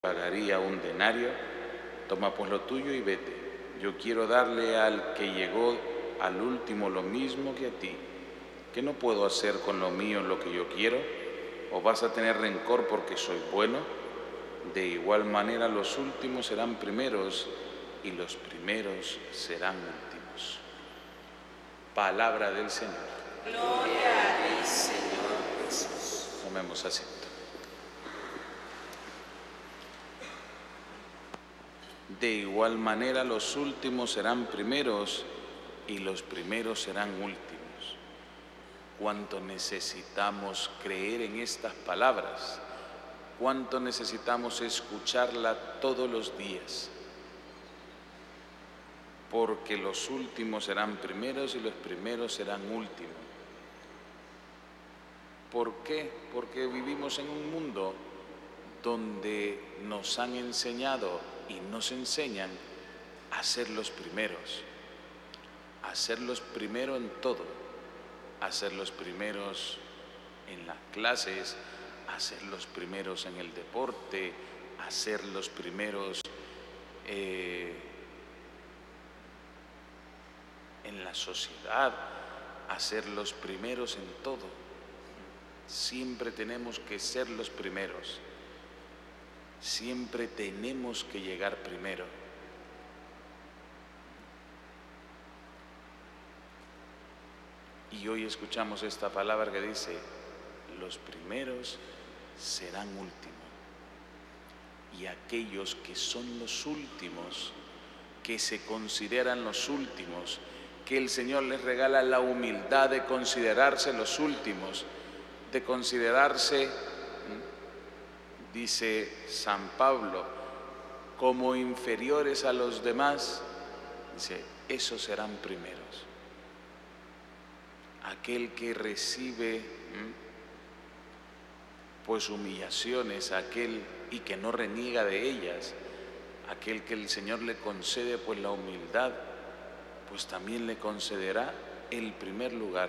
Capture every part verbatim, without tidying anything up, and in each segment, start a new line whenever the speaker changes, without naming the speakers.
pagaría un denario, toma pues lo tuyo y vete. Yo quiero darle al que llegó al último lo mismo que a ti. ¿Qué no puedo hacer con lo mío lo que yo quiero? ¿O vas a tener rencor porque soy bueno? De igual manera los últimos serán primeros y los primeros serán últimos. Palabra del Señor.
Gloria a ti, Señor Jesús.
Tomemos asiento. De igual manera los últimos serán primeros y los primeros serán últimos. Cuánto necesitamos creer en estas palabras, cuánto necesitamos escucharla todos los días, porque los últimos serán primeros y los primeros serán últimos. ¿Por qué? Porque vivimos en un mundo donde nos han enseñado y nos enseñan a ser los primeros, a ser los primeros en todo, a ser los primeros en las clases, a ser los primeros en el deporte, a ser los primeros eh, en la sociedad, a ser los primeros en todo. Siempre tenemos que ser los primeros. Siempre tenemos que llegar primero. Y hoy escuchamos esta palabra que dice, los primeros serán últimos. Y aquellos que son los últimos, que se consideran los últimos, que el Señor les regala la humildad de considerarse los últimos, de considerarse, dice San Pablo, como inferiores a los demás, dice, esos serán primeros. Aquel que recibe pues humillaciones, aquel y que no reniega de ellas, aquel que el Señor le concede pues la humildad, pues también le concederá el primer lugar.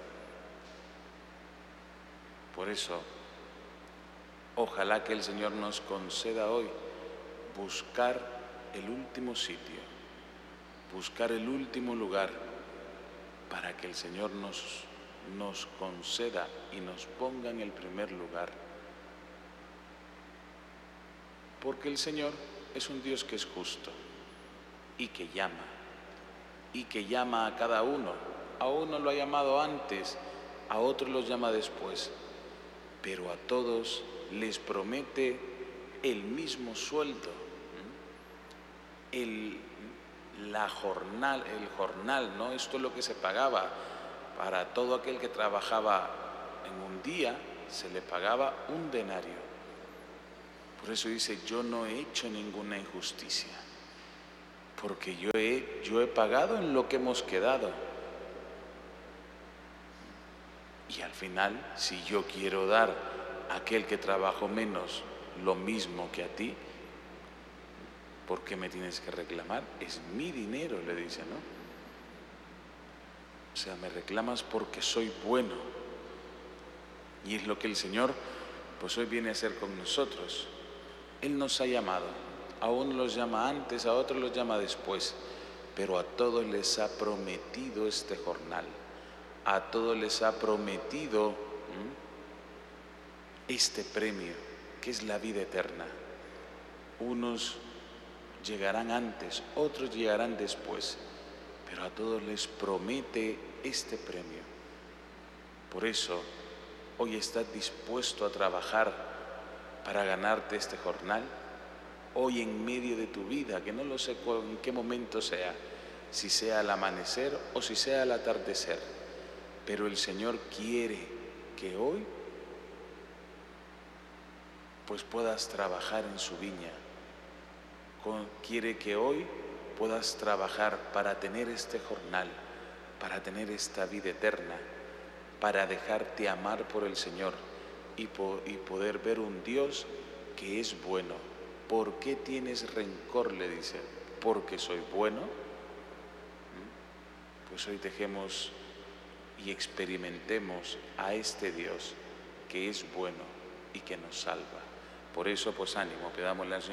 Por eso, ojalá que el Señor nos conceda hoy buscar el último sitio, buscar el último lugar, para que el Señor nos, nos conceda y nos ponga en el primer lugar. Porque el Señor es un Dios que es justo y que llama, y que llama a cada uno. A uno lo ha llamado antes, a otros los llama después, pero a todos les promete el mismo sueldo, el, la jornal, el jornal, ¿no? Esto es lo que se pagaba para todo aquel que trabajaba en un día, se le pagaba un denario. Por eso dice, yo no he hecho ninguna injusticia, porque yo he, yo he pagado en lo que hemos quedado. Y al final, si yo quiero dar a aquel que trabajó menos lo mismo que a ti, ¿por qué me tienes que reclamar? Es mi dinero, le dice, ¿no? O sea, me reclamas porque soy bueno. Y es lo que el Señor, pues hoy viene a hacer con nosotros. Él nos ha llamado. A unos los llama antes, a otros los llama después. Pero a todos les ha prometido este jornal. A todos les ha prometido ¿m? este premio, que es la vida eterna. Unos llegarán antes, otros llegarán después, pero a todos les promete este premio. Por eso, hoy estás dispuesto a trabajar para ganarte este jornal. Hoy en medio de tu vida, que no lo sé en qué momento sea, si sea al amanecer o si sea al atardecer, pero el Señor quiere que hoy pues puedas trabajar en su viña. Quiere que hoy puedas trabajar para tener este jornal, para tener esta vida eterna, para dejarte amar por el Señor y, po y poder ver un Dios que es bueno. ¿Por qué tienes rencor?, le dice. ¿Porque soy bueno? Pues hoy dejemos y experimentemos a este Dios que es bueno y que nos salva. Por eso, pues ánimo, pidámosle al Señor